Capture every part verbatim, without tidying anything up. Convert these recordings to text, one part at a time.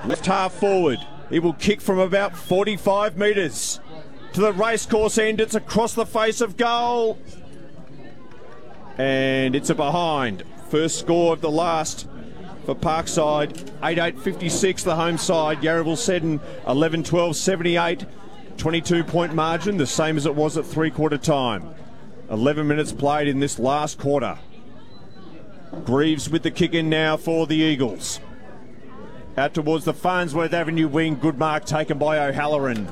Left half forward. He will kick from about forty-five metres to the racecourse end. It's across the face of goal. And it's a behind. First score of the last for Parkside. eight eight fifty-six the home side. Yarraville Seddon eleven twelve seventy-eight. twenty-two point margin, the same as it was at three-quarter time. eleven minutes played in this last quarter. Greaves with the kick in now for the Eagles. Out towards the Farnsworth Avenue wing. Good mark taken by O'Halloran.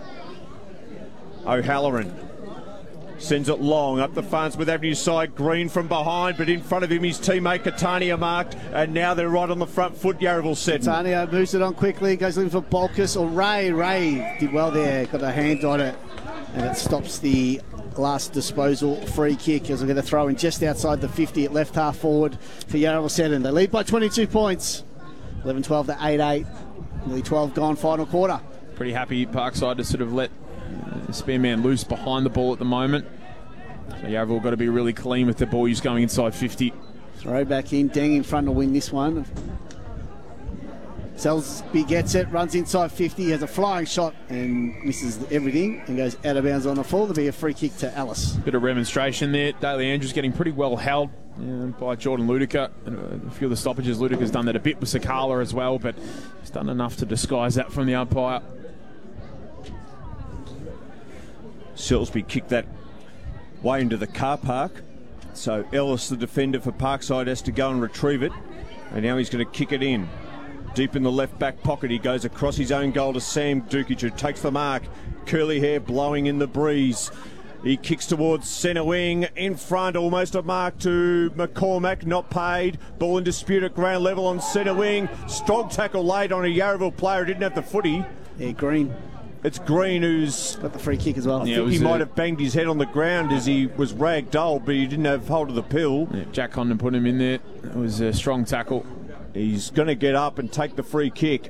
O'Halloran sends it long up the Farnsworth Avenue side. Green from behind, but in front of him his teammate Catania marked, and now they're right on the front foot. Yarraville Seddon. Catania moves it on quickly, goes looking for Bolkus or Ray. Ray did well there, got a hand on it, and it stops the last disposal free kick as we're going to throw in just outside the fifty at left half forward for Yarraville Seddon. They lead by twenty-two points, eleven twelve to eight eight, nearly twelve gone final quarter. Pretty happy Parkside to sort of let the Spearman loose behind the ball at the moment. So Yarraville got to be really clean with the ball. He's going inside fifty. Throw back in, Deng in front to win this one. Selsby gets it, runs inside fifty, has a flying shot and misses everything and goes out of bounds on the full. There'll be a free kick to Alice. Bit of remonstration there. Daly Andrews getting pretty well held uh, by Jordan Ludica. And a few of the stoppages, Ludica's done that a bit with Sakala as well, but he's done enough to disguise that from the umpire. Selsby kicked that way into the car park. So Ellis, the defender for Parkside, has to go and retrieve it. And now he's going to kick it in. Deep in the left back pocket, he goes across his own goal to Sam Dukic, who takes the mark. Curly hair blowing in the breeze. He kicks towards centre wing, in front, almost a mark to McCormack, not paid. Ball in dispute at ground level on centre wing. Strong tackle late on a Yarraville player, didn't have the footy. Yeah, Green. It's Green who's got the free kick as well. I yeah, think he might a, have banged his head on the ground as he was ragdolled, but he didn't have hold of the pill. Yeah, Jack Condon put him in there. It was a strong tackle. He's going to get up and take the free kick.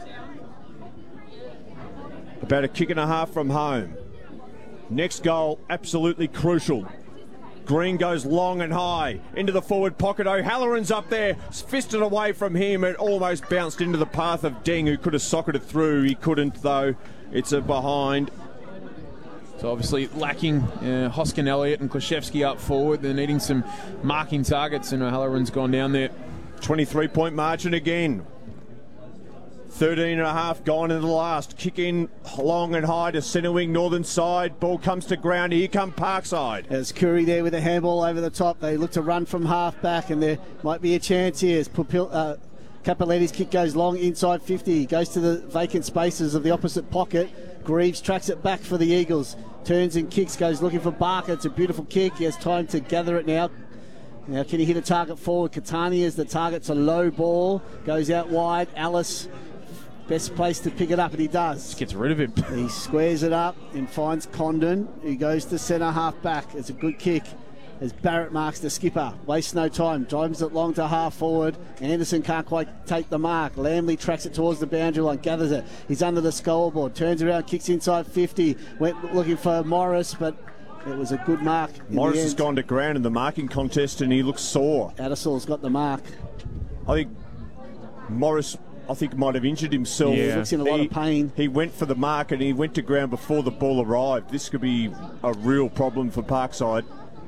About a kick and a half from home. Next goal, absolutely crucial. Green goes long and high into the forward pocket. O'Halloran's up there, fisted away from him. It almost bounced into the path of Deng, who could have socketed it through. He couldn't, though. It's a behind. So obviously lacking uh, Hoskin Elliott and Klashevsky up forward. They're needing some marking targets, and O'Halloran's gone down there. twenty-three point margin again. thirteen and a half gone in the last. Kick in long and high to centre wing, northern side. Ball comes to ground. Here come Parkside. There's Curry there with a handball over the top. They look to run from half back, and there might be a chance here as Pupil, uh, Capoletti's kick goes long inside fifty. Goes to the vacant spaces of the opposite pocket. Greaves tracks it back for the Eagles. Turns and kicks, goes looking for Barker. It's a beautiful kick. He has time to gather it now. Now can he hit a target forward? Catania is the target. It's a low ball. Goes out wide. Alice, best place to pick it up, and he does. Just gets rid of him. He squares it up and finds Condon. He goes to centre half back. It's a good kick as Barrett marks the skipper. Wastes no time. Drives it long to half forward. Anderson can't quite take the mark. Lamley tracks it towards the boundary line, gathers it. He's under the scoreboard. Turns around, kicks inside fifty. Went looking for Morris, but it was a good mark. Morris has gone to ground in the marking contest and he looks sore. Addersaul's got the mark. I think Morris, I think, might have injured himself. Yeah. He looks in a lot he, of pain. He went for the mark and he went to ground before the ball arrived. This could be a real problem for Parkside.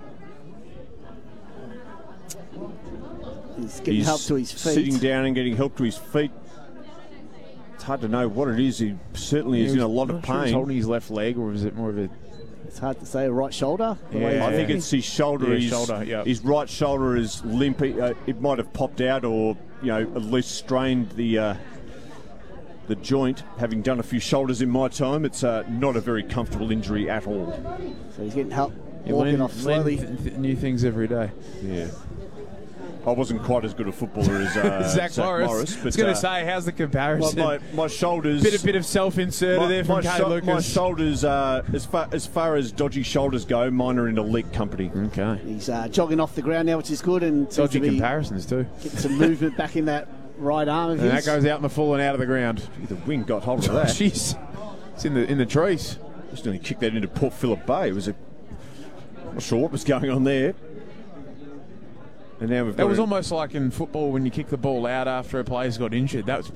He's getting He's help to his feet. Sitting down and getting help to his feet. It's hard to know what it is. He certainly Yeah, is in a lot of sure pain. he's holding his left leg, or is it more of a... It's hard to say. Right shoulder? The Yeah. way he's I think walking. it's his shoulder. Yeah, his, shoulder, yeah. his right shoulder is limp. Uh, it might have popped out, or you know, at least strained the uh, the joint. Having done a few shoulders in my time, it's uh, not a very comfortable injury at all. So he's getting help You walking learn, off slowly. learn th- th- new things every day. Yeah. I wasn't quite as good a footballer as uh, Zach, Zach Morris. Morris. I but, was going to uh, say, how's the my, comparison? my, my shoulders. bit, a bit of self-insert my, there from my, Kay sho- Lucas. my shoulders, uh, as far as far as dodgy shoulders go, mine are in elite company. Okay. He's uh, jogging off the ground now, which is good, and seems Dodgy to be comparisons too. getting some movement back in that right arm of And his. that goes out in the full and out of the ground. The wing got hold of that. Jeez. It's in the in the trees. Just nearly kicked that into Port Phillip Bay. It was a. I'm not sure what was going on there. And now we've got That was a, almost like in football when you kick the ball out after a player's got injured. That was